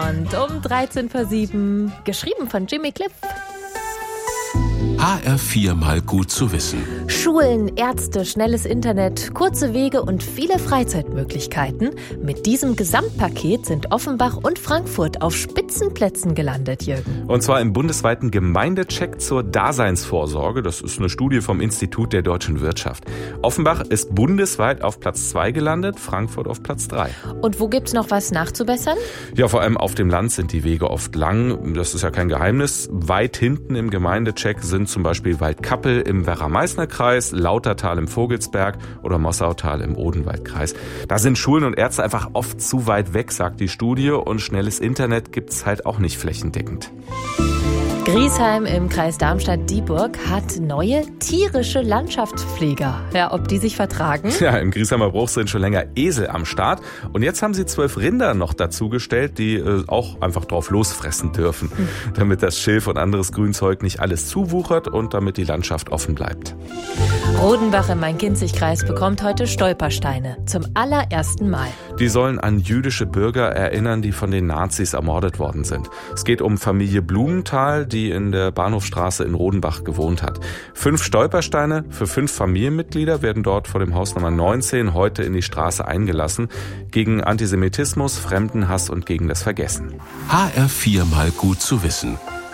Horizont um 13:07 geschrieben von Jimmy Cliff. HR4 mal gut zu wissen. Schulen, Ärzte, schnelles Internet, kurze Wege und viele Freizeitmöglichkeiten. Mit diesem Gesamtpaket sind Offenbach und Frankfurt auf Spitzenplätzen gelandet, Jürgen. Und zwar im bundesweiten Gemeindecheck zur Daseinsvorsorge. Das ist eine Studie vom Institut der deutschen Wirtschaft. Offenbach ist bundesweit auf Platz 2 gelandet, Frankfurt auf Platz 3. Und wo gibt's noch was nachzubessern? Ja, vor allem auf dem Land sind die Wege oft lang. Das ist ja kein Geheimnis. Weit hinten im Gemeindecheck sind zum Beispiel Waldkappel im Werra-Meißner-Kreis, Lautertal im Vogelsberg oder Mossautal im Odenwaldkreis. Da sind Schulen und Ärzte einfach oft zu weit weg, sagt die Studie, und schnelles Internet gibt's halt auch nicht flächendeckend. Griesheim im Kreis Darmstadt-Dieburg hat neue tierische Landschaftspfleger. Ja, ob die sich vertragen? Ja, im Griesheimer Bruch sind schon länger Esel am Start. Und jetzt haben sie 12 Rinder noch dazugestellt, die auch einfach drauf losfressen dürfen, damit das Schilf und anderes Grünzeug nicht alles zuwuchert und damit die Landschaft offen bleibt. Rodenbach im Main-Kinzig-Kreis bekommt heute Stolpersteine. Zum allerersten Mal. Die sollen an jüdische Bürger erinnern, die von den Nazis ermordet worden sind. Es geht um Familie Blumenthal, die in der Bahnhofstraße in Rodenbach gewohnt hat. 5 Stolpersteine für 5 Familienmitglieder werden dort vor dem Haus Nummer 19 heute in die Straße eingelassen. Gegen Antisemitismus, Fremdenhass und gegen das Vergessen. HR4 mal gut zu wissen.